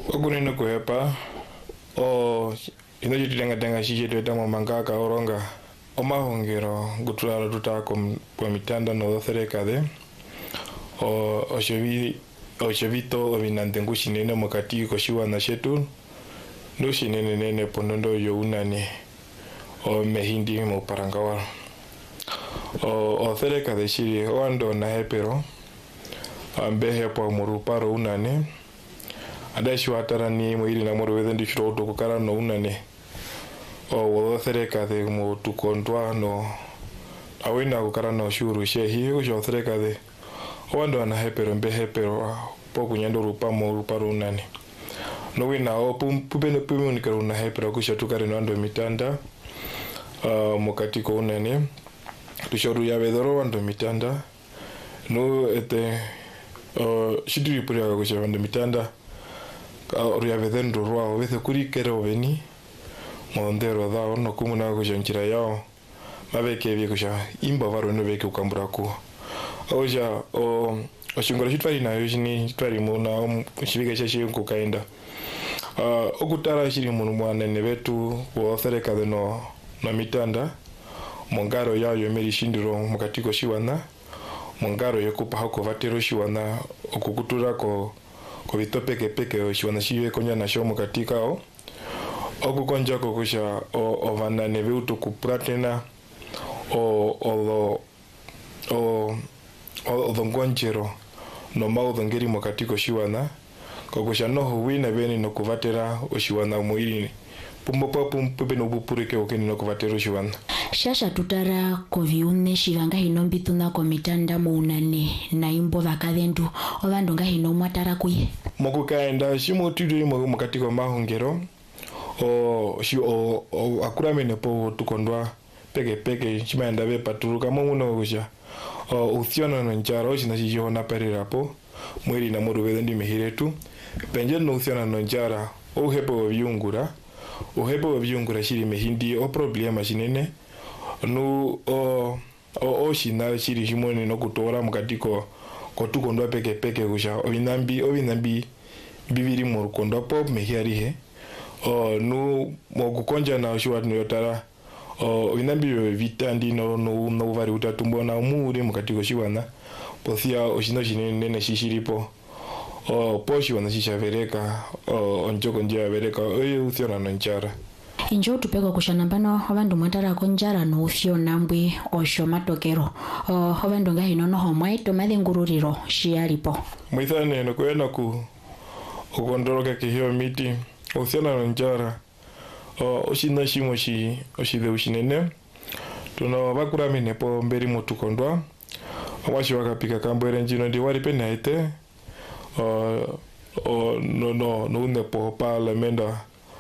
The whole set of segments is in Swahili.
Ogunino kuhepa o inojitenga shije tamo mangaka oronga omahongero gutulala tutako kwa mitanda no serikali o oshovito obinante ngushinene mukati ko shiwana shetu nushinene nene ponondo yo unane o mehindi mo parangawal o serikali shiri wando na hepero ambehe po muruparo unane adashi watara ni mwiri na moro wezendi shiro kukara no unane o wo serikali mo tukondwa no awina kukara no shuru shehi ujo serikali wando na hepero mbehe pero po kunyando ruparo unane no wina o pupene ni karuna hepero kusha tukare no ando mitanda mukati ko unane tushoru ya vedoro ando mitanda no ete shidiri puri kusha ando mitanda ruya vedendo ruwa wese kuri kero veni mondero da no kumuna kusha nchira yao mabeke bye kusha imba varo no beke ukambura ku oja o shingora shitwari na yojini twari muna shibike shashi kukaenda okutara shiri munu mwana ne betu wo serikali no mitanda mongaro yayo meri shindiro mukatiko shiwana mongaro yokupa hako vatero shiwana okukutura ko bitopeke shiwana shiwe konya na shomo katika okukonja ko kusha ovana ne beutu kupratena odongonjero no maudongeri mukatiko shiwana kokusha no huwina beni no kuvatera oshiwana muiri pumbe no bupurike okeni no kuvatera oshiwana shasha tutara ko viune shivanga hinombituna ko mitanda muunane na imbo vakadendu ovando nga hino mwatara kuye mokukaenda shimotudiri mukatiko mahongero akuramene po tukondwa peke chimaenda be paturuka muno kusha uthiona no njara oshina shijona perirapo mwiri na muru wezendi mehiretu penje no uthiona no njara ohepo vyungura shiri mehindi o problema shinene no shina shiri shimone no kutora mukatiko ko tukondwa peke kusha obinambi bibiri mu kondwa pop mehiarihe no mokukonja na shwat no yotara obinambi vitandi no vari utatumbo na muri mukatiko shiwana posia oshino shinene ne shishiripo poshi wana shishavereka onjoko njia vereka uthiona no njara injo tupeko kushanambano abandu mwatara ko njara no uthiona mbwi osho matokero abandu nga hino no homwe to mathingururiro shialipo mwithane no kwena ku ukondoroka kihio miti uthiona no njara oshina shimo oshide ushinene tuno bakuramene po mberi mutukondwa awashi wakapika kambwere njino ndi wari penaite no une po parlementa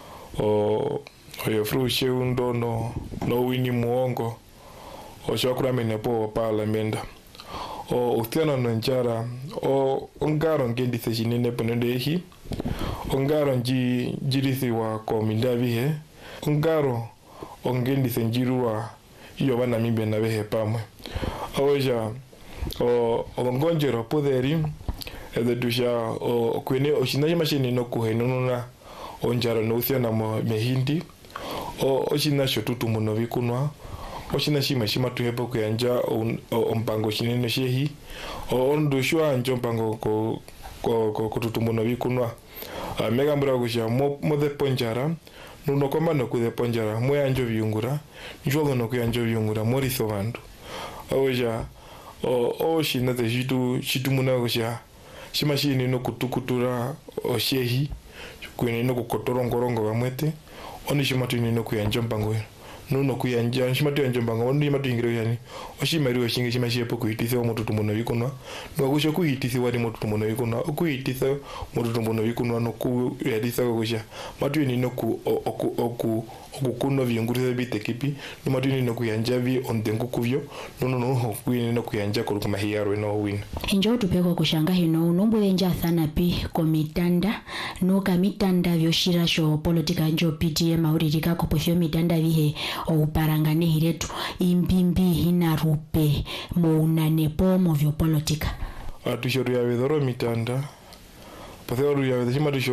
oyo frushe undo no wini muongo oshakuramene po parlementa uthiana no njara ongaro ngendise shinene ponende ehi ongaro njirithi wa komindavihe ongaro ongendise njiruwa iyo bana mimbe na behe pamwe oja ongonjero poderi edusha kwene oshina mashini no kuhenuna onjara no uthiana mehindi oshina shotutu muno bikunwa oshina shima tuhepo kuyanja ompango shinene shehi ondushwa anjo mpango ko tutu muno bikunwa megambura kusha mo de ponjara nuno kwamba no kude ponjara mo yanjo byungura njolo no kuyanjo byungura moriso bandu oja oshina de shitu muna kusha shimashini no kutukutura oshehi kwene no kukotorongorongo bamwete oni shimatini no kuyanja mpango nuno kuyanja shimatu yanja mpango oni matu ingiro yani oshimari oshinge shimashepo kuhitisa omututu muno bikunwa no kusha kuhitisa wali mututu muno bikunwa okuhitisa mututu muno bikunwa no kuyadisa kusha matu ni no okukuno byunguriza bitekipi no matu ni no kuyanja bi ondengu kubyo no kwene no kuyanja kulukuma hiyarwe no win injo tupeko kushanga hino nombulenja sana pi komitanda no kamitanda vyoshira sho politika njo PTM auririka kopofyo mitanda vihe ouparangane hiretu imbimbi hina rupe mounane po movyo politika atushoru ya vedoro mitanda patheo ya vedeshima